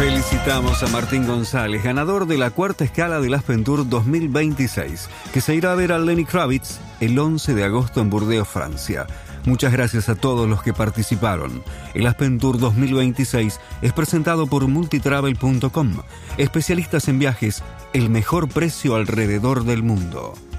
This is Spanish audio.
Felicitamos a Martín González, ganador de la cuarta escala del Aspen Tour 2026, que se irá a ver a Lenny Kravitz el 11 de agosto en Burdeos, Francia. Muchas gracias a todos los que participaron. El Aspen Tour 2026 es presentado por multitravel.com, especialistas en viajes, el mejor precio alrededor del mundo.